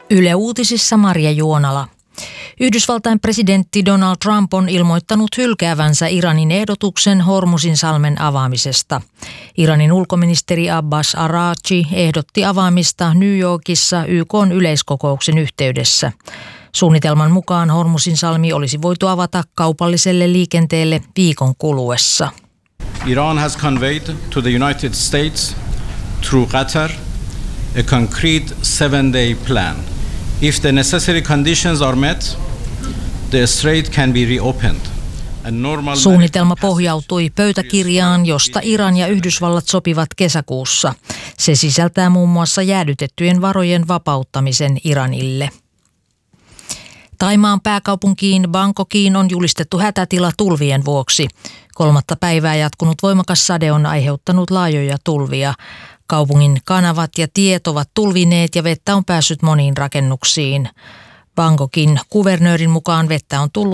Yle Uutisissa Marja Juonala. Yhdysvaltain presidentti Donald Trump on ilmoittanut hylkäävänsä Iranin ehdotuksen Hormuzinsalmen avaamisesta. Iranin ulkoministeri Abbas Araghchi ehdotti avaamista New Yorkissa YK:n yleiskokouksen yhteydessä. Suunnitelman mukaan Hormuzinsalmi olisi voitu avata kaupalliselle liikenteelle viikon kuluessa. Iran has conveyed to the United States through Qatar a concrete 7-day plan. If the necessary conditions are met, the strait can be reopened. Suunnitelma pohjautui pöytäkirjaan, josta Iran ja Yhdysvallat sopivat kesäkuussa. Se sisältää muun muassa jäädytettyjen varojen vapauttamisen Iranille. Thaimaan pääkaupunkiin Bangkokiin on julistettu hätätila tulvien vuoksi. 3. päivää jatkunut voimakas sade on aiheuttanut laajoja tulvia. Kaupungin kanavat ja tiet ovat tulvineet ja vettä on päässyt moniin rakennuksiin. Bangkokin kuvernöörin mukaan vettä on tullut